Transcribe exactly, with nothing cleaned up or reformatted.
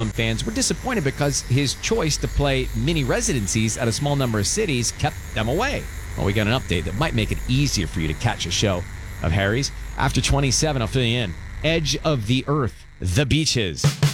album fans were disappointed because his choice to play mini residencies at a small number of cities kept them away. Well, we got an update that might make it easier for you to catch a show of Harry's. After twenty-seven, I'll fill you in. Edge of the Earth, The Beaches.